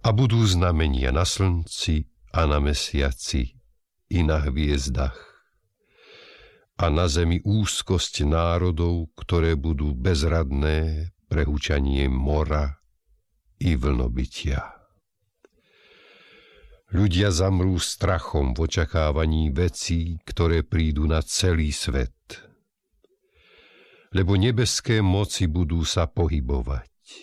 A budú znamenia na slnci a na mesiaci i na hviezdach. A na zemi úzkosť národov, ktoré budú bezradné pre hučanie mora i vlnobytia. Ľudia zamrú strachom v očakávaní vecí, ktoré prídu na celý svet. Lebo nebeské moci budú sa pohybovať.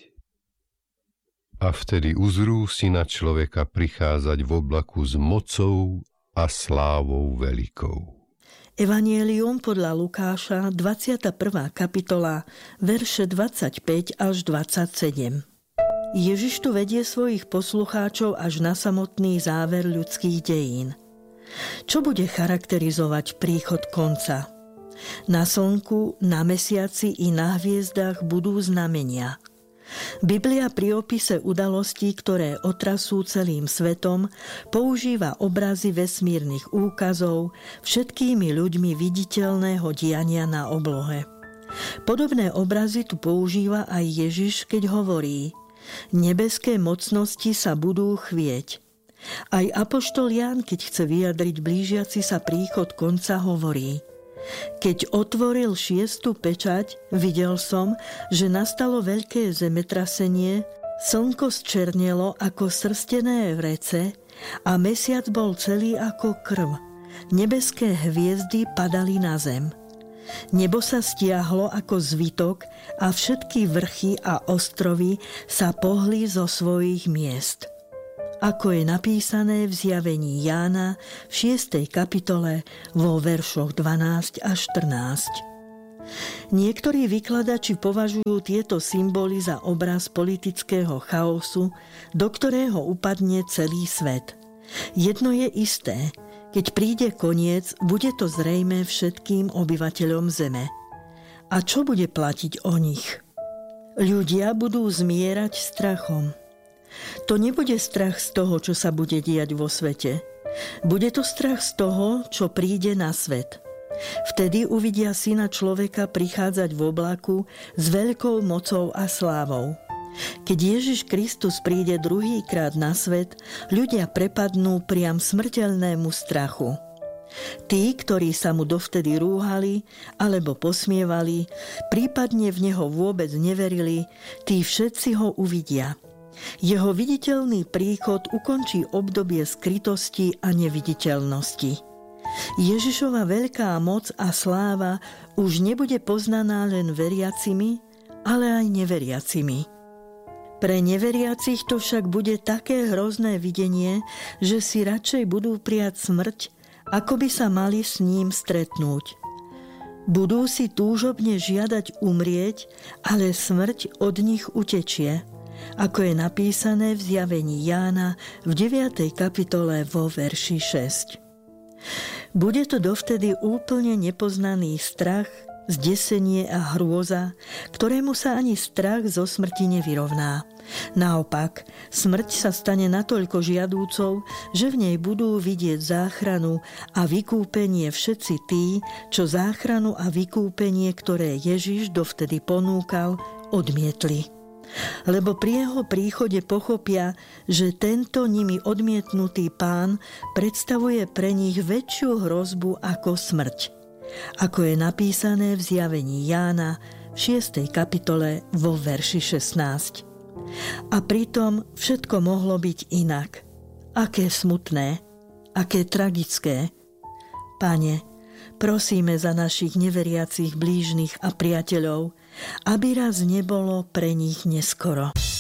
A vtedy uzrú Syna človeka prichádzať v oblaku s mocou a slávou veľkou. Evangelium podľa Lukáša, 21. kapitola, verše 25 až 27. Ježiš tu vedie svojich poslucháčov až na samotný záver ľudských dejín. Čo bude charakterizovať príchod konca? Na slnku, na mesiaci i na hviezdach budú znamenia. Biblia pri opise udalostí, ktoré otrasú celým svetom, používa obrazy vesmírnych úkazov všetkými ľuďmi viditeľného diania na oblohe. Podobné obrazy tu používa aj Ježiš, keď hovorí: nebeské mocnosti sa budú chvieť. Aj apoštol Ján, keď chce vyjadriť blížiaci sa príchod konca, hovorí: keď otvoril 6. pečať, videl som, že nastalo veľké zemetrasenie, slnko zčernelo ako srstené vrece a mesiac bol celý ako krv. Nebeské hviezdy padali na zem. Nebo sa stiahlo ako zvitok a všetky vrchy a ostrovy sa pohli zo svojich miest. Ako je napísané v zjavení Jána v 6. kapitole vo veršoch 12 až 14. Niektorí vykladači považujú tieto symboly za obraz politického chaosu, do ktorého upadne celý svet. Jedno je isté, keď príde koniec, bude to zrejmé všetkým obyvateľom zeme. A čo bude platiť o nich? Ľudia budú zmierať strachom. To nebude strach z toho, čo sa bude diať vo svete. Bude to strach z toho, čo príde na svet. Vtedy uvidia Syna človeka prichádzať v oblaku s veľkou mocou a slávou. Keď Ježiš Kristus príde druhýkrát na svet, ľudia prepadnú priam smrteľnému strachu. Tí, ktorí sa mu dovtedy rúhali alebo posmievali, prípadne v neho vôbec neverili, tí všetci ho uvidia. Jeho viditeľný príchod ukončí obdobie skrytosti a neviditeľnosti. Ježišova veľká moc a sláva už nebude poznaná len veriacimi, ale aj neveriacimi. Pre neveriacich to však bude také hrozné videnie, že si radšej budú prijať smrť, ako by sa mali s ním stretnúť. Budú si túžobne žiadať umrieť, ale smrť od nich utečie, ako je napísané v zjavení Jána v 9. kapitole vo verši 6. Bude to dovtedy úplne nepoznaný strach, zdesenie a hrôza, ktorému sa ani strach zo smrti nevyrovná. Naopak, smrť sa stane natoľko žiadúcou, že v nej budú vidieť záchranu a vykúpenie všetci tí, čo záchranu a vykúpenie, ktoré Ježiš dovtedy ponúkal, odmietli. Lebo pri jeho príchode pochopia, že tento nimi odmietnutý Pán predstavuje pre nich väčšiu hrozbu ako smrť. Ako je napísané v zjavení Jána v 6. kapitole vo verši 16. A pritom všetko mohlo byť inak. Aké smutné, aké tragické. Pane, prosíme za našich neveriacich blížnych a priateľov, aby raz nebolo pre nich neskoro.